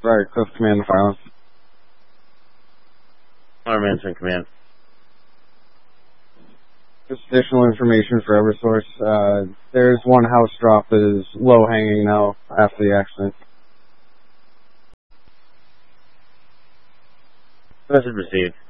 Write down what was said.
Right, Cliff Command to Silence. Management Command. Just additional information for Eversource. There's one house drop that is low hanging now after the accident. Message received.